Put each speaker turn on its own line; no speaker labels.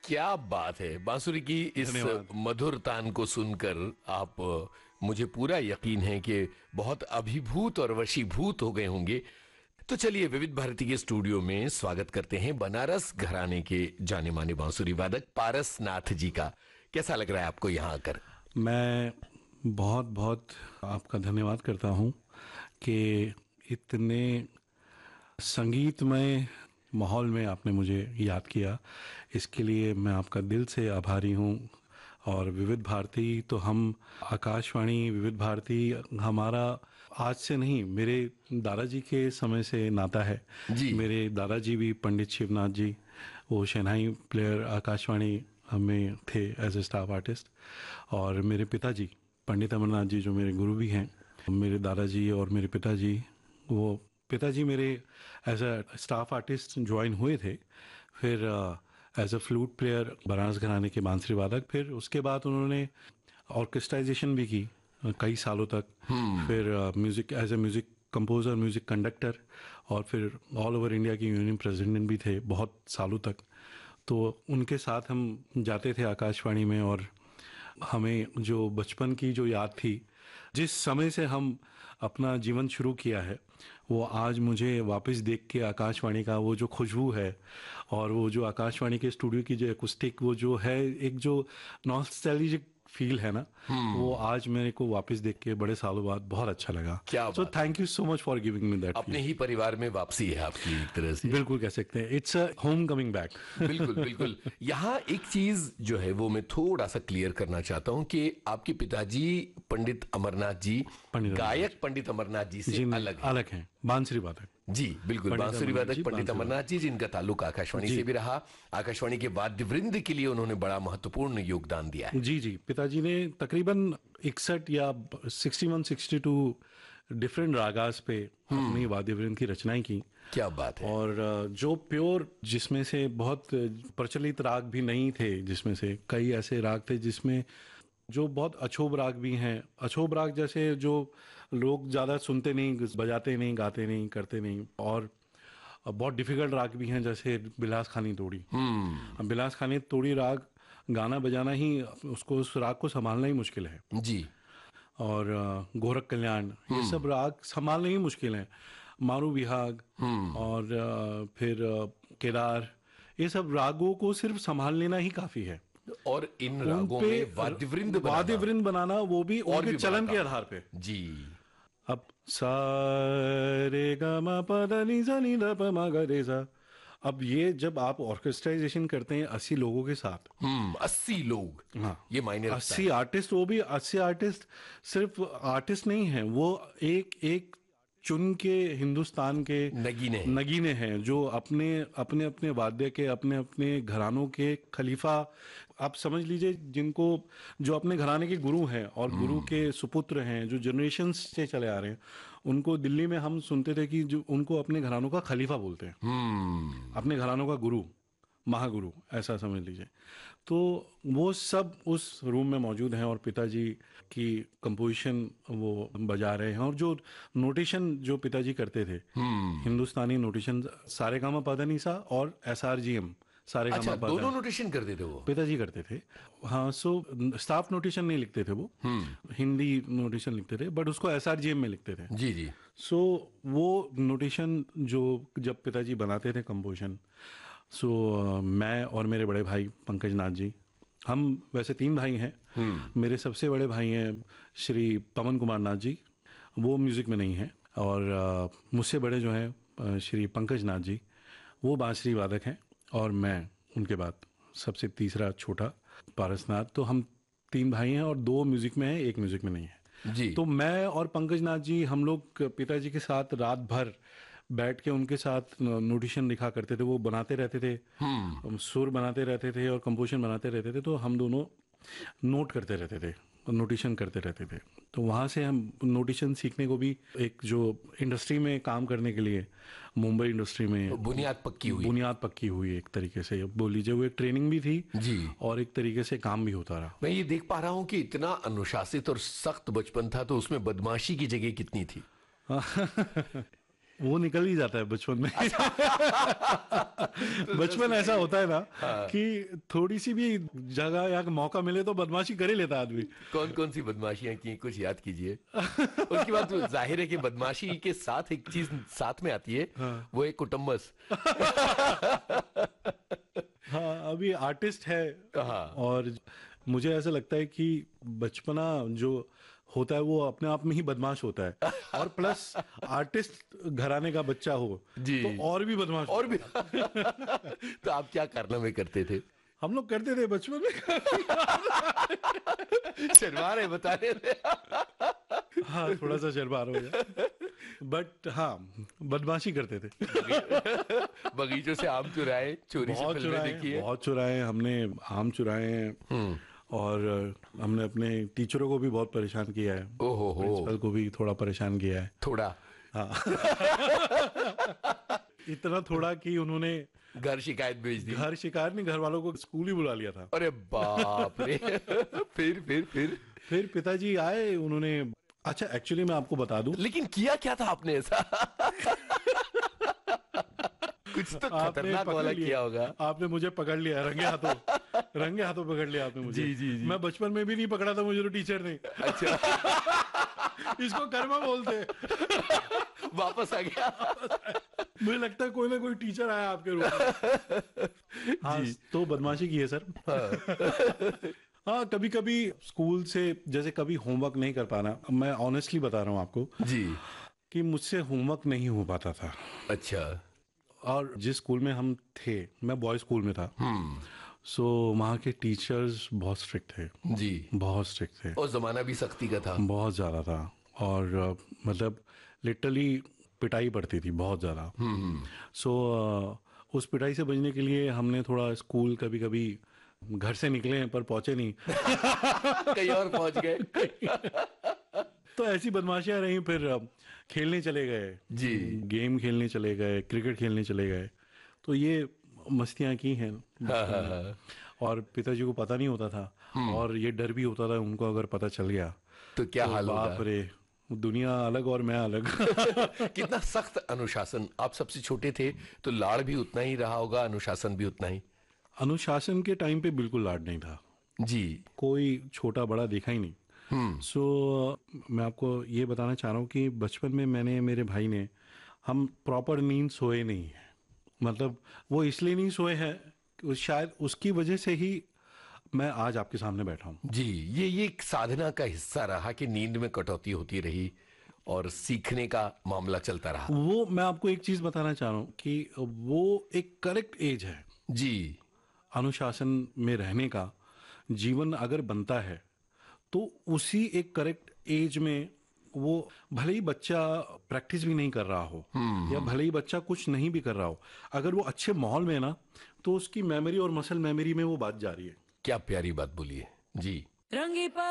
क्या बात है। बांसुरी की इस मधुर तान को सुनकर आप मुझे पूरा यकीन है कि बहुत अभिभूत और वशीभूत हो गए होंगे। तो चलिए विविध भारती के स्टूडियो में स्वागत करते हैं बनारस घराने के जाने माने बांसुरी वादक पारस नाथ जी का। कैसा लग रहा है आपको यहाँ आकर?
मैं बहुत बहुत आपका धन्यवाद करता हूँ कि इतने संगीतमय माहौल में आपने मुझे याद किया। इसके लिए मैं आपका दिल से आभारी हूँ। और विविध भारती तो हम आकाशवाणी विविध भारती हमारा आज से नहीं, मेरे दादाजी के समय से नाता है
जी।
मेरे दादाजी भी पंडित शिवनाथ जी, वो शहनाई प्लेयर आकाशवाणी में थे एज ए स्टाफ आर्टिस्ट। और मेरे पिताजी पंडित अमरनाथ जी जो मेरे गुरु भी हैं, मेरे दादाजी और मेरे पिताजी, वो पिताजी मेरे as a staff artist join हुए थे, फिर as a flute player Banaras घराने के बांसुरी वादक, फिर उसके बाद उन्होंने ऑर्केस्ट्राइजेशन भी की कई सालों तक। फिर music as a music composer, music conductor, और फिर ऑल ओवर इंडिया की यूनियन प्रेसिडेंट भी थे बहुत सालों तक। तो उनके साथ हम जाते थे आकाशवाणी में, और हमें जो बचपन की जो याद थी, जिस समय से हम अपना जीवन शुरू किया है, वो आज मुझे वापस देख के आकाशवाणी का वो जो खुशबू है और वो जो आकाशवाणी के स्टूडियो की जो एकोस्टिक वो जो है, एक जो नॉस्टैल्जिक फील है ना, वो आज मेरे को वापस देख के बड़े सालों बाद बहुत अच्छा लगा।
क्या
so thank you so much for giving me that.
अपने ही परिवार में वापसी है आपकी एक तरह से।
बिल्कुल कह सकते हैं, it's a home coming back.
बिल्कुल बिल्कुल। यहाँ एक चीज जो है वो मैं थोड़ा सा क्लियर करना चाहता हूँ कि आपके पिताजी पंडित अमरनाथ जी गायक पंडित अमरनाथ जी से
अलग हैं, बांसुरी वादक।
जी बिल्कुल, बांसुरी वादक पंडित अमरनाथ जी, जिनका ताल्लुक आकाशवाणी से भी रहा। आकाशवाणी के वाद्य वृंद के लिए उन्होंने बड़ा महत्वपूर्ण योगदान दिया है।
जी जी, पिताजी ने तकरीबन 61 या 61 62 डिफरेंट रागास पे अपनी वाद्य वृंद की रचनाएं की।
क्या बात है।
और जो प्योर, जिसमें से बहुत प्रचलित राग भी नहीं थे, जिसमें से कई ऐसे राग थे जिसमें जो बहुत अछोब राग भी हैं। अछोब राग जैसे जो लोग ज़्यादा सुनते नहीं, बजाते नहीं, गाते नहीं, करते नहीं। और बहुत डिफिकल्ट राग भी हैं, जैसे बिलास खानी तोड़ी। बिलास खानी तोड़ी राग गाना बजाना ही, उसको उस राग को संभालना ही मुश्किल है
जी।
और गोरख कल्याण, ये सब राग संभालना ही मुश्किल है। मारू विहाग और फिर केदार, ये सब रागों को सिर्फ संभाल लेना ही काफ़ी है।
और इन रागों में वाद्य वृंद बनाना,
वो भी उनके चलन के आधार पे।
जी।
अब सा रे ग म प द नि सा नि द प म ग रे सा, अब ये जब आप ऑर्केस्ट्राइजेशन करते हैं 80 लोगों के साथ,
80 लोग,
हाँ,
ये मायने
80 आर्टिस्ट, वो भी 80 आर्टिस्ट सिर्फ आर्टिस्ट नहीं है, वो एक एक चुन के हिंदुस्तान के नगीने हैं, जो अपने अपने अपने वाद्य के, अपने अपने घरानों के खलीफा, आप समझ लीजिए, जिनको, जो अपने घराने के गुरु हैं और गुरु के सुपुत्र हैं, जो जनरेशन से चले आ रहे हैं, उनको दिल्ली में हम सुनते थे कि जो उनको अपने घरानों का खलीफा बोलते हैं, अपने घरानों का गुरु, महागुरु, ऐसा समझ लीजिए। तो वो सब उस रूम में मौजूद हैं और पिताजी की कंपोजिशन वो बजा रहे हैं। और जो नोटेशन जो पिताजी करते थे, हिंदुस्तानी नोटेशन, सारे गामा पा धा नी सा और SRGM, सारे
अच्छा, दोनों नोटेशन करते थे वो
पिताजी करते थे। हाँ, सो स्टाफ नोटेशन नहीं लिखते थे वो, हिंदी नोटेशन लिखते थे, बट उसको SRGM में लिखते थे।
जी जी।
सो वो नोटेशन जो जब पिताजी बनाते थे कंपोजिशन, सो मैं और मेरे बड़े भाई पंकज नाथ जी, हम वैसे 3 भाई हैं। मेरे सबसे बड़े भाई हैं श्री पवन कुमार नाथ जी, वो म्यूज़िक में नहीं हैं। और मुझसे बड़े जो हैं श्री पंकज नाथ जी, वो बांसुरी वादक हैं। और मैं उनके बाद सबसे तीसरा छोटा पारसनाथ। तो हम 3 भाई हैं, और 2 म्यूज़िक में हैं, 1 म्यूज़िक में नहीं है
जी।
तो मैं और पंकज नाथ जी, हम लोग पिताजी के साथ रात भर बैठ के उनके साथ नोटेशन लिखा करते थे, वो बनाते रहते थे, सुर बनाते रहते थे और कंपोजिशन बनाते रहते थे। तो हम दोनों नोट करते रहते थे, नोटेशन करते रहते थे। तो वहाँ से हम नोटेशन सीखने को भी, एक जो इंडस्ट्री में काम करने के लिए, मुंबई इंडस्ट्री में
बुनियाद पक्की हुई
एक तरीके से बोल लीजिए। वो एक ट्रेनिंग भी थी
जी,
और एक तरीके से काम भी होता रहा।
मैं ये देख पा रहा हूँ कि इतना अनुशासित और सख्त बचपन था, तो उसमें बदमाशी की जगह कितनी थी?
वो निकल ही जाता है बचपन में। बचपन ऐसा होता है ना कि थोड़ी सी भी जगह या मौका मिले तो बदमाशी कर ही लेता आदमी।
कौन कौन सी बदमाशियां की, कुछ याद कीजिए। उसके बाद तो जाहिर है कि बदमाशी के साथ एक चीज साथ में आती है, वो एक कुटुम्बस।
हाँ, अभी आर्टिस्ट है।
हाँ।
और मुझे ऐसा लगता है कि बचपना जो होता है वो अपने आप में ही बदमाश होता है, और प्लस आर्टिस्ट घराने का बच्चा हो
जी।
तो और भी बदमाश
और भी। तो आप क्या कारनामे करते थे?
हम लोग करते थे बचपन में।
शर्मा रहे बताने थे।
हाँ, थोड़ा सा शर्मा हो गया, बट हाँ, बदमाशी करते थे।
बगीचों से आम चुराए, चोरी से फिल्में देखी है।
बहुत चुराए हमने, आम चुराए हैं। और हमने अपने टीचरों को भी बहुत परेशान किया है,
ओहो हो,
प्रिंसिपल को भी थोड़ा परेशान किया है।
थोड़ा।
हाँ। इतना थोड़ा कि उन्होंने
घर शिकायत भेज दी।
घर शिकायत नहीं, घर वालों को स्कूल ही बुला लिया था।
अरे बाप रे। फिर
पिताजी आए, उन्होंने, अच्छा एक्चुअली मैं आपको बता दूं,
लेकिन किया क्या था आपने ऐसा? कुछ तो खतरनाक वाला किया होगा।
आपने मुझे पकड़ लिया रंगे हाथों। रंगे हाथों पकड़ लिया आपने मुझे।
जी।
मैं बचपन में भी नहीं पकड़ा था मुझे तो टीचर ने।
अच्छा।
इसको कर्मा बोलते।
वापस आ गया।
मुझे लगता है कोई ना कोई टीचर आया आपके रूप में। हाँ, तो बदमाशी की है सर। हाँ, कभी कभी स्कूल से जैसे कभी होमवर्क नहीं कर पाना, मैं ऑनेस्टली बता रहा हूँ आपको
जी,
कि मुझसे होमवर्क नहीं हो पाता था।
अच्छा।
और जिस स्कूल में हम थे, मैं बॉय स्कूल में था, सो वहाँ के टीचर्स बहुत स्ट्रिक्ट थे
जी,
बहुत स्ट्रिक्ट थे।
और जमाना भी सख्ती का था।
बहुत ज़्यादा था। और मतलब लिटरली पिटाई पड़ती थी बहुत ज़्यादा। सो उस पिटाई से बचने के लिए हमने थोड़ा स्कूल कभी कभी घर से निकले हैं पर पहुंचे नहीं।
कहीं और पहुंच गए।
तो ऐसी बदमाशियां रही। फिर खेलने चले गए
जी,
गेम खेलने चले गए, क्रिकेट खेलने चले गए। तो ये मस्तियां की हैं।
हाँ।
और पिताजी को पता नहीं होता था, और ये डर भी होता था उनको अगर पता चल गया
तो क्या हाल होगा।
बाप रे, दुनिया अलग और मैं अलग।
कितना सख्त अनुशासन। आप सबसे छोटे थे तो लाड़ भी उतना ही रहा होगा, अनुशासन भी उतना ही।
अनुशासन के टाइम पे बिल्कुल लाड नहीं था
जी,
कोई छोटा बड़ा देखा ही नहीं। सो मैं आपको ये बताना चाह रहा हूँ कि बचपन में मैंने, मेरे भाई ने, हम प्रॉपर नींद सोए नहीं है। मतलब वो इसलिए नहीं सोए हैं, शायद उसकी वजह से ही मैं आज आपके सामने बैठा हूँ।
जी। ये एक साधना का हिस्सा रहा कि नींद में कटौती होती रही और सीखने का मामला चलता रहा।
वो मैं आपको एक चीज बताना चाह रहा हूँ कि वो एक करेक्ट एज है
जी,
अनुशासन में रहने का। जीवन अगर बनता है तो उसी एक करेक्ट एज में, वो भले ही बच्चा प्रैक्टिस भी नहीं कर रहा हो, या भले ही बच्चा कुछ नहीं भी कर रहा हो, अगर वो अच्छे माहौल में है ना, तो उसकी मेमोरी और मसल मेमोरी में वो बात जा रही है।
क्या प्यारी बात बोली है जी।